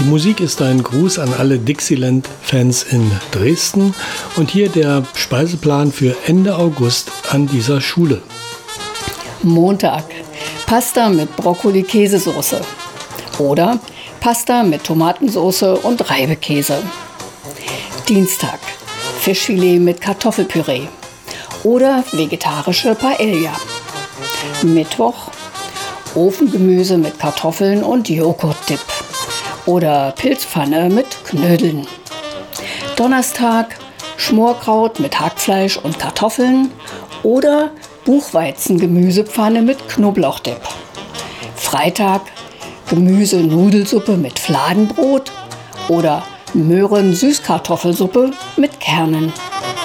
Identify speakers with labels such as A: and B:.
A: Die Musik ist ein Gruß an alle Dixieland-Fans in Dresden und hier der Speiseplan für Ende August an dieser Schule.
B: Montag: Pasta mit Brokkoli-Käsesoße oder Pasta mit Tomatensoße und Reibekäse. Dienstag: Fischfilet mit Kartoffelpüree oder vegetarische Paella. Mittwoch: Ofengemüse mit Kartoffeln und Joghurtdip oder Pilzpfanne mit Knödeln. Donnerstag: Schmorkraut mit Hackfleisch und Kartoffeln oder Buchweizengemüsepfanne mit Knoblauchdip. Freitag: Gemüse-Nudelsuppe mit Fladenbrot oder Möhren-Süßkartoffelsuppe mit Kernen.